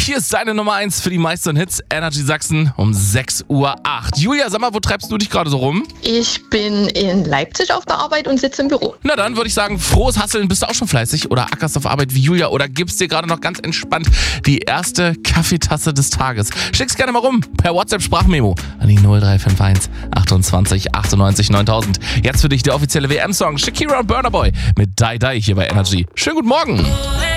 Hier ist deine Nummer 1 für die meisten Hits, Energy Sachsen um 6:08 Uhr. Julia, sag mal, wo treibst du dich gerade so rum? Ich bin in Leipzig auf der Arbeit und sitze im Büro. Na dann würde ich sagen, frohes Hasseln. Bist du auch schon fleißig oder ackerst auf Arbeit wie Julia oder gibst dir gerade noch ganz entspannt die erste Kaffeetasse des Tages? Schick's gerne mal rum per WhatsApp-Sprachmemo an die 0351 28 98 9000. Jetzt für dich der offizielle WM-Song Shakira und Burna Boy mit Die Die hier bei Energy. Schönen guten Morgen.